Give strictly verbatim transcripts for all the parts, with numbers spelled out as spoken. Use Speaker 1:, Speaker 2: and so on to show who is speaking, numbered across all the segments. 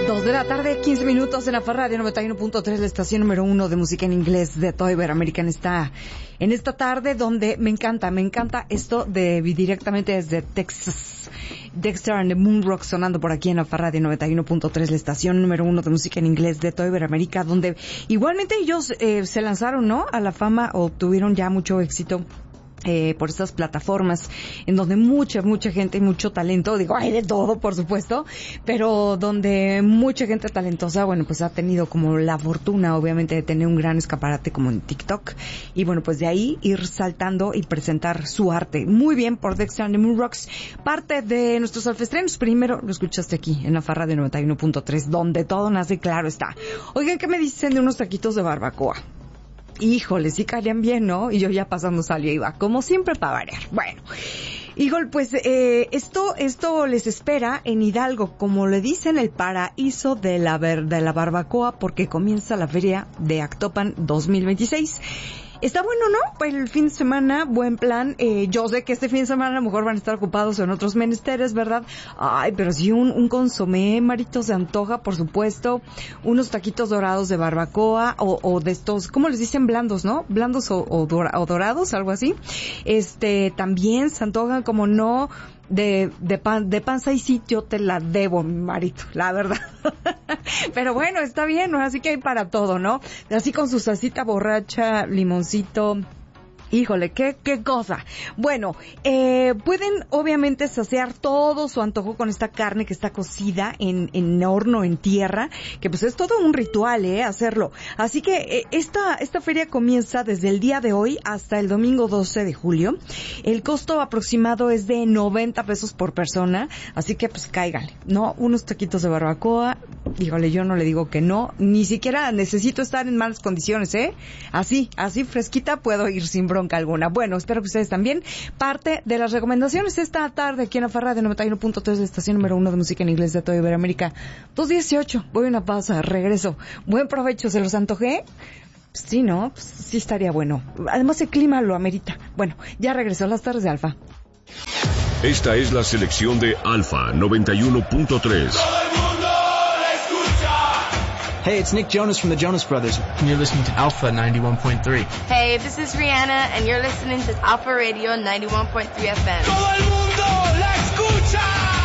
Speaker 1: Dos de la tarde, quince minutos en la Radio noventa y uno punto tres, la estación número uno de música en inglés de toda Iberoamérica en esta, en esta tarde donde me encanta, me encanta esto de directamente desde Texas. Dexter and the Moonrock sonando por aquí en la Radio noventa y uno punto tres, la estación número uno de música en inglés de toda Iberoamérica, donde igualmente ellos eh, se lanzaron, ¿no?, a la fama o tuvieron ya mucho éxito. Eh, por estas plataformas en donde mucha, mucha gente y mucho talento, digo, hay de todo, por supuesto, pero donde mucha gente talentosa, bueno, pues ha tenido como la fortuna, obviamente, de tener un gran escaparate como en TikTok, y bueno, pues de ahí ir saltando y presentar su arte. Muy bien por Dexter and the Moonrocks, parte de nuestros alfestrenos. Primero lo escuchaste aquí en la Farra de noventa y uno punto tres, donde todo nace, claro está. Oigan, ¿qué me dicen de unos taquitos de barbacoa? Híjole, sí caerían bien, ¿no? Y yo ya pasando salía y iba, como siempre, para variar. Bueno, híjole, pues eh, esto esto les espera en Hidalgo, como le dicen, el paraíso de la, ver, de la barbacoa, porque comienza la feria de Actopan dos mil veintiséis. Está bueno, ¿no? El fin de semana, buen plan. Eh, yo sé que este fin de semana a lo mejor van a estar ocupados en otros menesteres, ¿verdad? Ay, pero sí un, un consomé, Marito, se antoja, por supuesto. Unos taquitos dorados de barbacoa o, o de estos, ¿cómo les dicen? Blandos, ¿no? Blandos o, o, dora, o dorados, algo así. Este, también se antojan, como no, de, de pan, de panza y sí, yo te la debo, Marito, la verdad. Pero bueno, está bien, ¿no? Así que hay para todo, ¿no? Así con su salsita borracha, limoncito. Híjole, qué, qué cosa. Bueno, eh, pueden obviamente saciar todo su antojo con esta carne que está cocida en, en horno, en tierra, que pues es todo un ritual, eh, hacerlo. Así que eh, esta, esta feria comienza desde el día de hoy hasta el domingo doce de julio. El costo aproximado es de noventa pesos por persona, así que pues cáiganle, ¿no? Unos taquitos de barbacoa, híjole, yo no le digo que no, ni siquiera necesito estar en malas condiciones, eh. Así, así fresquita puedo ir sin bronca alguna. Bueno, espero que ustedes también. Parte de las recomendaciones esta tarde aquí en la Farra de noventa y uno punto tres, la estación número uno de música en inglés de toda Iberoamérica. dos dieciocho, voy a una pausa, regreso. Buen provecho, ¿se los antojé? Pues sí, ¿no? Pues sí estaría bueno. Además el clima lo amerita. Bueno, ya regresó las tardes de Alfa.
Speaker 2: Esta es la selección de Alfa noventa y uno punto tres.
Speaker 3: Hey, it's Nick Jonas from the Jonas Brothers, and you're listening to Alpha ninety-one point three.
Speaker 4: Hey, this is Rihanna, and you're listening to Alpha Radio ninety-one point three F M.
Speaker 5: ¡Todo el mundo la escucha!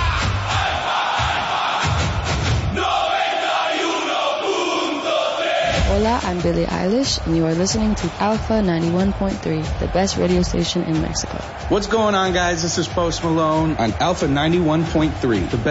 Speaker 5: noventa y uno punto tres.
Speaker 6: Hola, I'm Billie Eilish, and you are listening to Alpha ninety-one point three, the best radio station in Mexico.
Speaker 7: What's going on, guys? This is Post Malone on Alpha ninety-one point three, the best